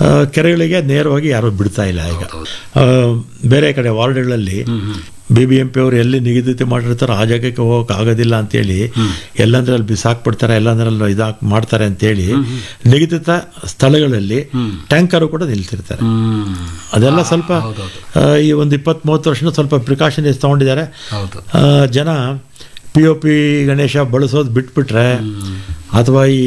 ಕೆರೆಗಳಿಗೆ ನೇರವಾಗಿ ಯಾರೂ ಬಿಡ್ತಾ ಇಲ್ಲ ಈಗ. ಬೇರೆ ಕಡೆ ವಾರ್ಡ್ಗಳಲ್ಲಿ BBMP ಅವರು ಎಲ್ಲಿ ನಿಗದಿತ ಮಾಡಿರ್ತಾರೋ ಆ ಜಾಗಕ್ಕೆ ಹೋಗೋಕೆ ಆಗೋದಿಲ್ಲ ಅಂತೇಳಿ ಎಲ್ಲಂದ್ರೆ ಅಲ್ಲಿ ಬಿಸಾಕ್ಬಿಡ್ತಾರೆ, ಎಲ್ಲಂದ್ರಲ್ಲಿ ಮಾಡ್ತಾರೆ ಅಂತೇಳಿ ನಿಗದಿತ ಸ್ಥಳಗಳಲ್ಲಿ ಟ್ಯಾಂಕರು ಕೂಡ ನಿಲ್ತಿರ್ತಾರೆ. ಅದೆಲ್ಲ ಸ್ವಲ್ಪ ಈ ಒಂದು 20-30 ವರ್ಷದ ಸ್ವಲ್ಪ ಪ್ರಿಕಾಷನ್ಸ್ ತಗೊಂಡಿದ್ದಾರೆ. ಜನ POP ಗಣೇಶ ಬಳಸೋದು ಬಿಟ್ಬಿಟ್ರೆ ಅಥವಾ ಈ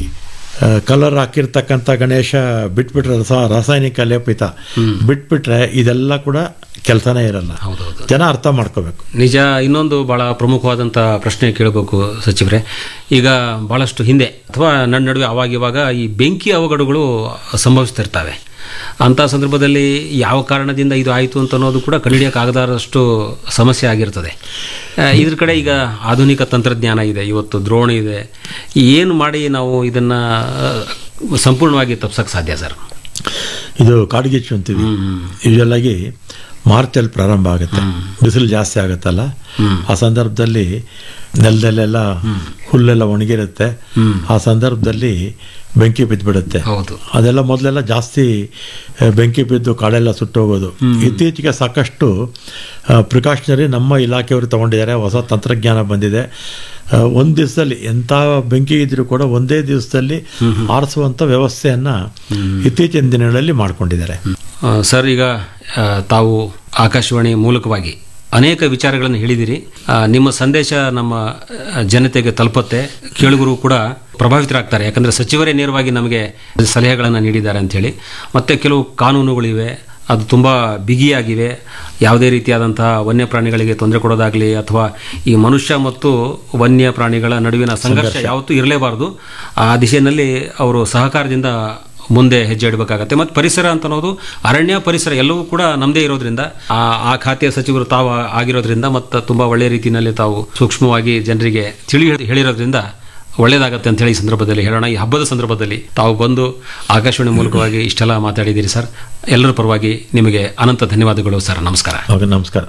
ಕಲರ್ ಹಾಕಿರ್ತಕ್ಕಂಥ ಗಣೇಶ ಬಿಟ್ಬಿಟ್ರೆ, ರಾಸಾಯನಿಕ ಲೇಪಿತ ಬಿಟ್ಬಿಟ್ರೆ ಇದೆಲ್ಲ ಕೂಡ ಕೆಲಸನೇ ಇರಲ್ಲ. ಜನ ಅರ್ಥ ಮಾಡ್ಕೋಬೇಕು. ನಿಜ. ಇನ್ನೊಂದು ಬಹಳ ಪ್ರಮುಖವಾದಂಥ ಪ್ರಶ್ನೆ ಕೇಳಬೇಕು ಸಚಿವರೇ. ಈಗ ಬಹಳಷ್ಟು ಹಿಂದೆ ಅಥವಾ ನಡುವೆ ಅವಾಗಿವಾಗ ಈ ಬೆಂಕಿ ಅವಘಡಗಳು ಸಂಭವಿಸ್ತಿರ್ತವೆ. ಅಂಥ ಸಂದರ್ಭದಲ್ಲಿ ಯಾವ ಕಾರಣದಿಂದ ಇದು ಆಯಿತು ಅಂತ ಅನ್ನೋದು ಕೂಡ ಕಂಡುಹಿಡಿಯೋಕ್ಕಾಗದಷ್ಟು ಸಮಸ್ಯೆ ಆಗಿರ್ತದೆ. ಇದ್ರ ಕಡೆ ಈಗ ಆಧುನಿಕ ತಂತ್ರಜ್ಞಾನ ಇದೆ, ಇವತ್ತು ಡ್ರೋನ್ ಇದೆ. ಏನು ಮಾಡಿ ನಾವು ಇದನ್ನು ಸಂಪೂರ್ಣವಾಗಿ ತಪ್ಪಿಸೋಕ್ಕೆ ಸಾಧ್ಯ ಸರ್? ಇದು ಕಾಡ್ಗಿಚ್ಚು ಅಂತೀವಿ. ಯೂಶಲಾಗಿ ಮಾರ್ಚಲ್ಲಿ ಪ್ರಾರಂಭ ಆಗುತ್ತೆ, ಬಿಸಿಲು ಜಾಸ್ತಿ ಆಗುತ್ತಲ್ಲ, ಆ ಸಂದರ್ಭದಲ್ಲಿ ನೆಲದಲ್ಲೆಲ್ಲ ಹುಲ್ಲೆಲ್ಲ ಒಣಗಿರುತ್ತೆ. ಆ ಸಂದರ್ಭದಲ್ಲಿ ಬೆಂಕಿ ಬಿದ್ದುಬಿಡುತ್ತೆ. ಅದೆಲ್ಲ ಮೊದಲೆಲ್ಲ ಜಾಸ್ತಿ ಬೆಂಕಿ ಬಿದ್ದು ಕಾಡೆಲ್ಲ ಸುಟ್ಟೋಗೋದು. ಇತ್ತೀಚೆಗೆ ಸಾಕಷ್ಟು ಪ್ರಿಕಾಷನರಿ ನಮ್ಮ ಇಲಾಖೆಯವರು ತಗೊಂಡಿದ್ದಾರೆ. ಹೊಸ ತಂತ್ರಜ್ಞಾನ ಬಂದಿದೆ. ಒಂದು ದಿವಸದಲ್ಲಿ ಎಂಥ ಬೆಂಕಿ ಇದ್ರೂ ಕೂಡ ಒಂದೇ ದಿವಸದಲ್ಲಿ ಆರಿಸುವಂಥ ವ್ಯವಸ್ಥೆಯನ್ನು ಇತ್ತೀಚಿನ ದಿನಗಳಲ್ಲಿ ಮಾಡಿಕೊಂಡಿದ್ದಾರೆ. ಸರ್, ಈಗ ತಾವು ಆಕಾಶವಾಣಿ ಮೂಲಕವಾಗಿ ಅನೇಕ ವಿಚಾರಗಳನ್ನು ಹೇಳಿದಿರಿ. ನಿಮ್ಮ ಸಂದೇಶ ನಮ್ಮ ಜನತೆಗೆ ತಲುಪುತ್ತೆ, ಕೇಳುಗರು ಕೂಡ ಪ್ರಭಾವಿತರಾಗ್ತಾರೆ. ಯಾಕಂದರೆ ಸಚಿವರೇ ನೇರವಾಗಿ ನಮಗೆ ಸಲಹೆಗಳನ್ನು ನೀಡಿದ್ದಾರೆ ಅಂಥೇಳಿ. ಮತ್ತು ಕೆಲವು ಕಾನೂನುಗಳಿವೆ, ಅದು ತುಂಬ ಬಿಗಿಯಾಗಿವೆ. ಯಾವುದೇ ರೀತಿಯಾದಂತಹ ವನ್ಯ ಪ್ರಾಣಿಗಳಿಗೆ ತೊಂದರೆ ಕೊಡೋದಾಗಲಿ ಅಥವಾ ಈ ಮನುಷ್ಯ ಮತ್ತು ವನ್ಯ ಪ್ರಾಣಿಗಳ ನಡುವಿನ ಸಂಘರ್ಷ ಯಾವತ್ತೂ ಇರಲೇಬಾರದು. ಆ ದಿಶೆಯಲ್ಲಿ ಅವರು ಸಹಕಾರದಿಂದ ಮುಂದೆ ಹೆಜ್ಜೆ ಇಡಬೇಕಾಗತ್ತೆ. ಮತ್ತು ಪರಿಸರ ಅಂತ ಅನ್ನೋದು ಅರಣ್ಯ ಪರಿಸರ ಎಲ್ಲವೂ ಕೂಡ ನಮ್ಮದೇ ಇರೋದ್ರಿಂದ, ಆ ಖಾತೆಯ ಸಚಿವರು ತಾವು ಆಗಿರೋದ್ರಿಂದ ಮತ್ತು ತುಂಬ ಒಳ್ಳೆಯ ರೀತಿಯಲ್ಲಿ ತಾವು ಸೂಕ್ಷ್ಮವಾಗಿ ಜನರಿಗೆ ಹೇಳಿರೋದ್ರಿಂದ ಒಳ್ಳೆಯದಾಗತ್ತೆ ಅಂತ ಹೇಳಿ ಈ ಸಂದರ್ಭದಲ್ಲಿ ಹೇಳೋಣ. ಈ ಹಬ್ಬದ ಸಂದರ್ಭದಲ್ಲಿ ತಾವು ಬಂದು ಆಕಾಶವಾಣಿ ಮೂಲಕವಾಗಿ ಇಷ್ಟೆಲ್ಲ ಮಾತಾಡಿದ್ದೀರಿ ಸರ್. ಎಲ್ಲರ ಪರವಾಗಿ ನಿಮಗೆ ಅನಂತ ಧನ್ಯವಾದಗಳು ಸರ್. ನಮಸ್ಕಾರ. ನಮಸ್ಕಾರ.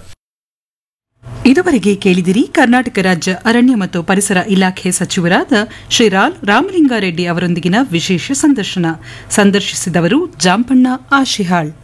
ಇದುವರೆಗೆ ಕೇಳಿದಿರಿ ಕರ್ನಾಟಕ ರಾಜ್ಯ ಅರಣ್ಯ ಮತ್ತು ಪರಿಸರ ಇಲಾಖೆ ಸಚಿವರಾದ ಶ್ರೀ ರಾಮಲಿಂಗಾರೆಡ್ಡಿ ಅವರೊಂದಿಗಿನ ವಿಶೇಷ ಸಂದರ್ಶನ. ಸಂದರ್ಶಿಸಿದವರು ಜಾಂಪಣ್ಣ ಆಶಿಹಾಳ್.